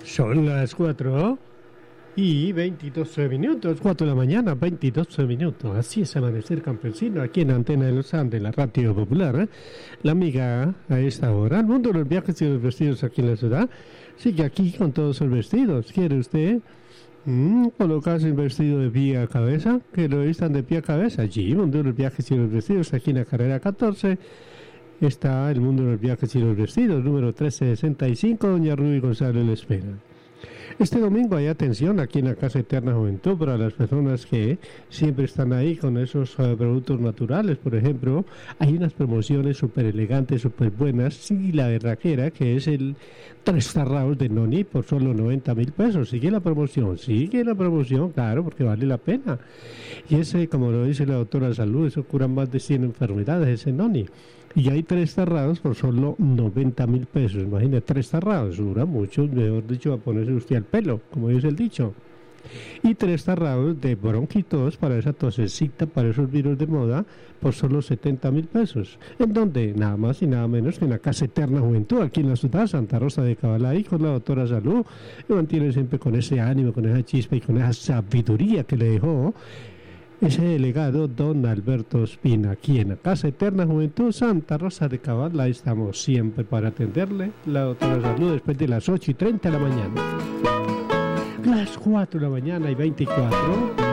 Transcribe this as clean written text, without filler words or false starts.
Son las 4:22, 4 de la mañana, 22 minutos. Así es Amanecer Campesino, aquí en Antena de los Andes, la radio popular. La amiga a esta hora, el mundo de los viajes y los vestidos aquí en la ciudad, sigue aquí con todos los vestidos. ¿Quiere usted colocarse el vestido de pie a cabeza? ¿Que lo vistan de pie a cabeza? Allí, el mundo de los viajes y los vestidos, aquí en la carrera 14. Está el mundo de los viajes y los vestidos, número 1365, doña Ruby González le espera. Este domingo hay atención aquí en la Casa Eterna Juventud para las personas que siempre están ahí con esos productos naturales. Por ejemplo, hay unas promociones súper elegantes, súper buenas. Y la berraquera, que es el 3 tarrados de Noni por solo 90.000 pesos. Sigue la promoción, claro, porque vale la pena. Y ese, como lo dice la doctora Salud, eso cura más de 100 enfermedades, ese Noni. Y hay 3 tarrados por solo 90.000 pesos. Imagínate, 3 tarrados, dura mucho, mejor dicho, a ponerse usted al pelo, como dice el dicho. Y 3 tarrados de bronquitos para esa tosecita, para esos virus de moda, por solo 70.000 pesos. ¿En dónde? Nada más y nada menos que en la Casa Eterna Juventud, aquí en la ciudad Santa Rosa de Cabalay, con la doctora Salud, que mantiene siempre con ese ánimo, con esa chispa y con esa sabiduría que le dejó ese delegado don Alberto Espina. Aquí en la Casa Eterna Juventud Santa Rosa de Cabalay estamos siempre para atenderle. La doctora Salud después de las 8:30 de la mañana. Las 4 de la mañana y 24.